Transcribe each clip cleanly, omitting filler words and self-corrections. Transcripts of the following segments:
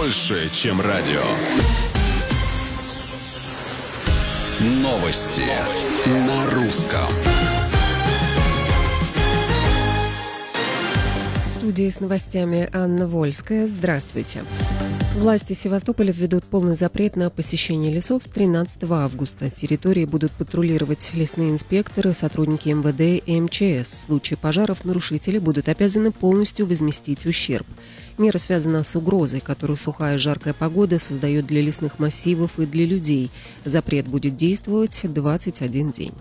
больше, чем радио. Новости на русском. В студии с новостями Анна Вольская. Здравствуйте. Власти Севастополя введут полный запрет на посещение лесов с 13 августа. Территории будут патрулировать лесные инспекторы, сотрудники МВД и МЧС. В случае пожаров нарушители будут обязаны полностью возместить ущерб. Мера связана с угрозой, которую сухая и жаркая погода создает для лесных массивов и для людей. Запрет будет действовать 21 день.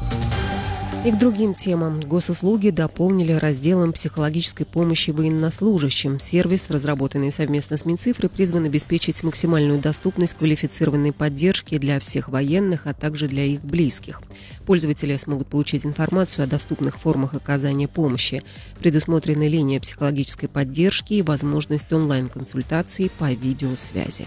И к другим темам. Госуслуги дополнили разделом психологической помощи военнослужащим. Сервис, разработанный совместно с Минцифрой, призван обеспечить максимальную доступность квалифицированной поддержки для всех военных, а также для их близких. Пользователи смогут получить информацию о доступных формах оказания помощи. Предусмотрены линия психологической поддержки и возможность онлайн-консультаций по видеосвязи.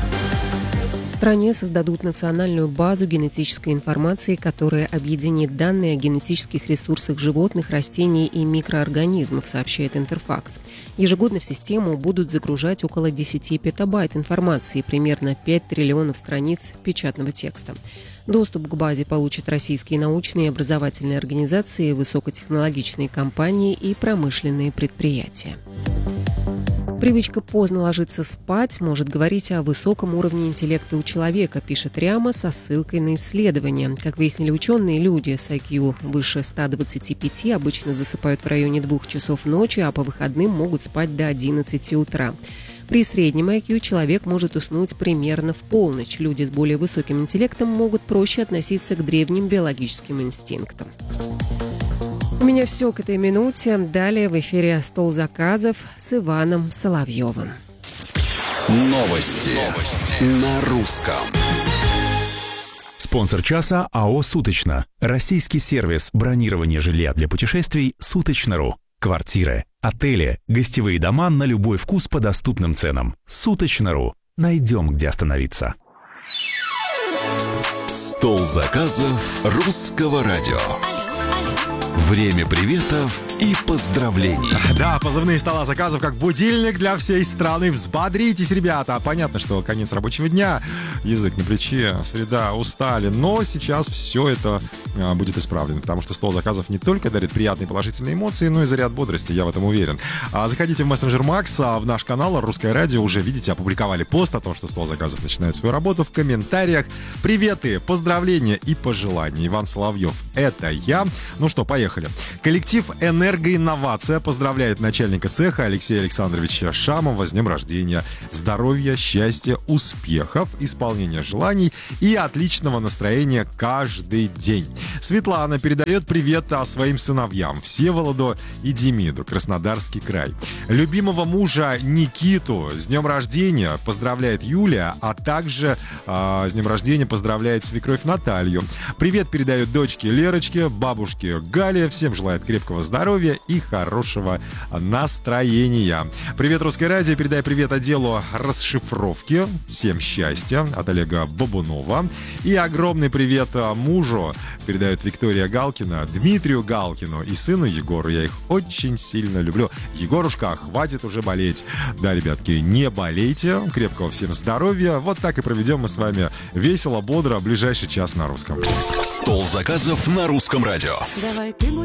В стране создадут национальную базу генетической информации, которая объединит данные о генетических ресурсах животных, растений и микроорганизмов, сообщает Интерфакс. Ежегодно в систему будут загружать около 10 петабайт информации, примерно 5 триллионов страниц печатного текста. Доступ к базе получат российские научные и образовательные организации, высокотехнологичные компании и промышленные предприятия. Привычка поздно ложиться спать может говорить о высоком уровне интеллекта у человека, пишет РИАМа со ссылкой на исследования. Как выяснили ученые, люди с IQ выше 125 обычно засыпают в районе 2 часов ночи, а по выходным могут спать до 11 утра. При среднем IQ человек может уснуть примерно в полночь. Люди с более высоким интеллектом могут проще относиться к древним биологическим инстинктам. У меня все к этой минуте. Далее в эфире «Стол заказов» с Иваном Соловьевым. Новости на русском. Спонсор часа АО «Суточно». Российский сервис бронирования жилья для путешествий «Суточно.ру». Квартиры, отели, гостевые дома на любой вкус по доступным ценам. «Суточно.ру». Найдем, где остановиться. Стол заказов русского радио. Время приветов и поздравлений. Да, позывные стола заказов как будильник для всей страны. Взбодритесь, ребята. Понятно, что конец рабочего дня, язык на плече, среда, устали. Но сейчас все это будет исправлено, потому что стол заказов не только дарит приятные положительные эмоции, но и заряд бодрости, я в этом уверен. Заходите в мессенджер Макс, в наш канал «Русское радио». Уже, видите, опубликовали пост о том, что стол заказов начинает свою работу. В комментариях приветы, поздравления и пожелания. Иван Соловьев, это я. Ну что, поехали. Коллектив «Энергоинновация» поздравляет начальника цеха Алексея Александровича Шамова с днем рождения. Здоровья, счастья, успехов, исполнения желаний и отличного настроения каждый день. Светлана передает привет своим сыновьям Всеволоду и Демиду, Краснодарский край. Любимого мужа Никиту с днем рождения поздравляет Юлия, а также с днем рождения поздравляет свекровь Наталью. Привет передает дочке Лерочке, бабушке Гале. Всем желает крепкого здоровья и хорошего настроения. Привет, Русское радио. Передай привет отделу расшифровки. Всем счастья от Олега Бабунова. И огромный привет мужу передает Виктория Галкина, Дмитрию Галкину и сыну Егору. Я их очень сильно люблю. Егорушка, хватит уже болеть. Да, ребятки, не болейте. Крепкого всем здоровья. Вот так и проведем мы с вами весело, бодро ближайший час на русском. Стол заказов на русском радио.